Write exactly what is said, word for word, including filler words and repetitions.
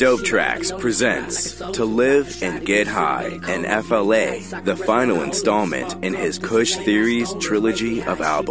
Dope Tracks presents To Live and Get High, and F L A, the final installment in his Kush Theories trilogy of albums.